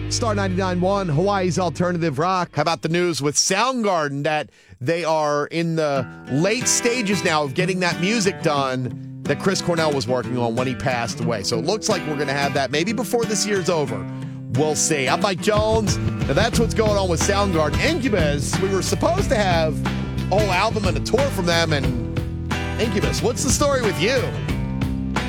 Star 99.1, Hawaii's Alternative Rock. How about the news with Soundgarden that they are in the late stages now of getting that music done that Chris Cornell was working on when he passed away. So it looks like we're going to have that maybe before this year's over. We'll see. I'm Mike Jones. Now that's what's going on with Soundgarden. Incubus, we were supposed to have a whole album and a tour from them, and Incubus, what's the story with you?